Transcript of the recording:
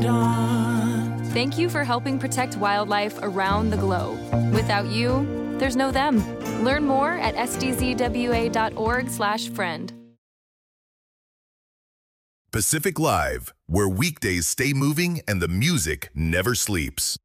Thank you for helping protect wildlife around the globe. Without you, there's no them. Learn more at sdzwa.org/friend. Pacific Live, where weekdays stay moving and the music never sleeps.